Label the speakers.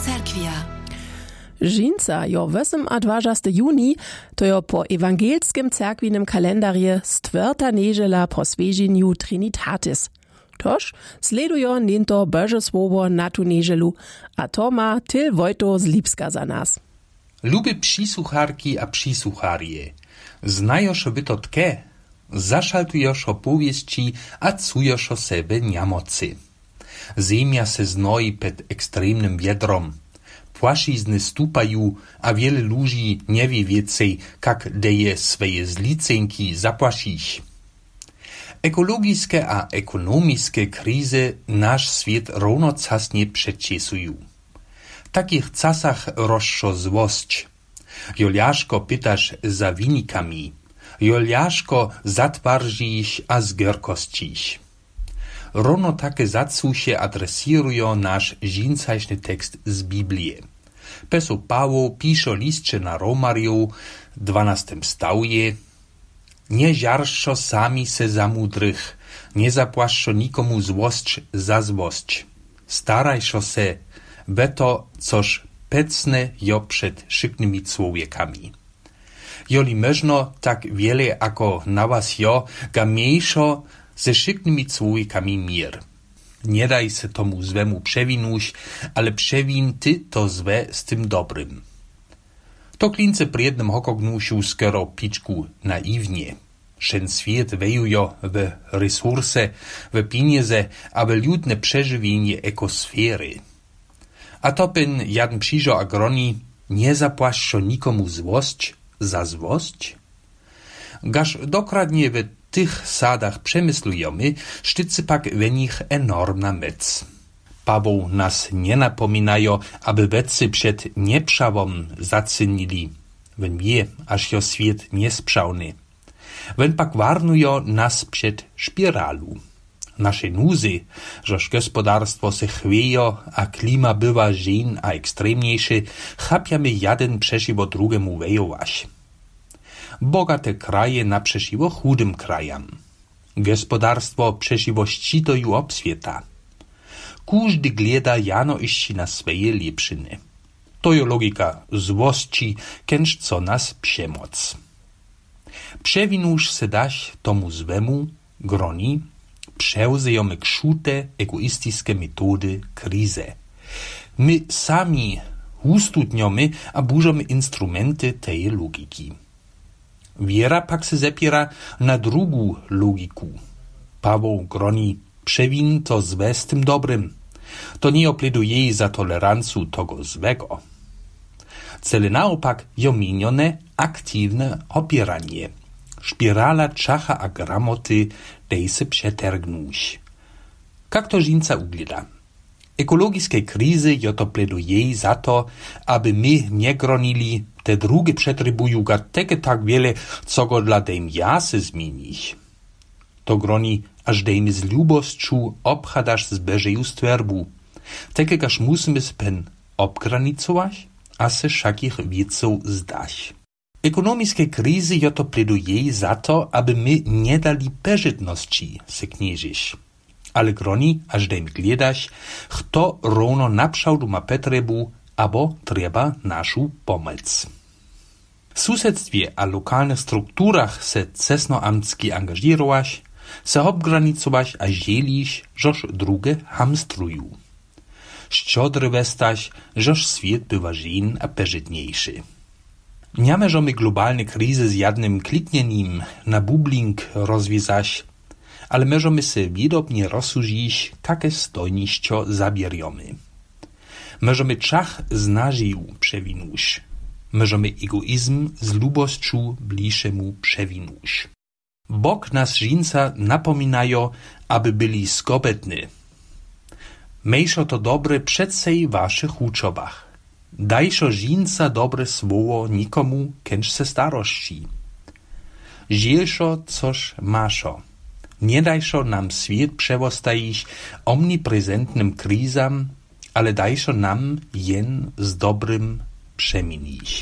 Speaker 1: cerkwia.
Speaker 2: Žinca jo 28. juni, to jo po ewangelskim cerkwinem kalendarje stvrta nežela po svežinju Trinitatis. Toż sledujo nento Boże słowo na tu neželu, a to ma Til Wojto z Lipska za nas.
Speaker 3: Luby přisłucharki a přisłucharje, znajoszo wy to tke, zaszaltujoszo powieści a cujoszo sebe niamocy. Ziemia se znoi ped ekstremnym wiedrom. Płaszizny stupają, a wiele ludzi nie wie więcej, jak deje swoje zlicenki zapłacić. Ekologiczne a ekonomiczne krizy nasz świat równocześnie przeciesują. W takich czasach rozszo złość. Joliaszko pytasz za wynikami. Joliaszko zatwardzisz a zgierkościsz. Równo takie zacu się adresują nasz dzińcajszny tekst z Biblii. Peso Paweł pisze listcze na Romariu, 12 stałje. Nie żarszo sami se za mudrych, nie zapłaszczo nikomu złość za złość. Starajszo se, beto coż pecne jo przed szyknymi człowiekami. Joli można tak wiele ako na was jo, ga mniejszo ze szyknymi człowiekami mir. Nie daj se tomu zwemu przewinuć, ale przewin ty to zwe z tym dobrym. To klince pri jednym hokognusiu skoro piczku naiwnie. Šen svijet vejujo w resurse, w pieniądze, aby ludne przeżywienie ekosfery. A to pen jadn przyjrzał agroni, nie zapłaszczo nikomu złość za złość? Gaż dokładnie w tych sadach przemyslujemy, sztycy pak w nich enormna mec. Paweł nas nie napominają, aby wecy przed nieprzawom zacynili. Wen wie, aż jo świat niesprzałny. Wen pak warnują nas przed szpiralu. Nasze nuzy, żeż gospodarstwo se chwiejo, a klima bywa żeń a ekstremniejszy, chapiamy jeden przeciwo drugiemu wejować. Bogate kraje naprzeciwo chudym krajam. Gospodarstwo przeciwo ścitoju obswieta. Każdy gleda jano iści na swoje lepszyny. To je logika złości, kęż co nas przemoc. Przewinusz se daś tomu zwemu, groni, przełzejemy krzute, egoistyczne metody krize. My sami ustudniomy a burzamy instrumenty tej logiki. Wiera pak se zepiera na drugą logiku. Paweł groni, przewin to złe z tym dobrym. To nie opleduje za tolerancu tego złego. Cele naopak jo minione aktywne opieranie. Spirala czacha a gramoty dej se przetergnuć. Jak to żinca ugleda? Ekologiczne krizy jo to pleduje za to, aby my nie gronili, te drugie przetrybują ga teke tak wiele, co go dla dejm ja se zmienić. To groni, aż dejmy z lubosću obchadasz z beżeju stwerbu. Teke gaż musimy pen obgranicować, a se szakich wieców zdać. Ekonomiczne krizy jo to pleduje za to, aby my nie dali peżytności se knieżyć. Ale groni, aż dejm gledaś, kto równo naprzałdu ma potrebu, abo trzeba naszą pomoc. W sąsiedztwie a lokalnych strukturach se cesnoamcki angażować, se obgranicować a dzielić, żoż drugie hamstrują. Szczodry westaś, żoż świat bywa żeń a peżytniejszy. Nie możemy globalne krizy z jednym kliknieniem na bubling rozwiązać, ale możemy se widobnie rozsłużyć, jakie stojniścio zabieramy. Możemy czach z nadzieją przewinuć. Możemy egoizm z lubosću bliższemu przewinuć. Bóg nas żinca napominają, aby byli skobetny. Mejszo to dobre przedsej w waszych uczobach. Dajszo żinca dobre słowo nikomu, kęż se starości. Zielszo coś maszo. Nie dajszo nam świat przewostajić omniprezentnym krizam, ale dajszo nam jen z dobrym przemienić.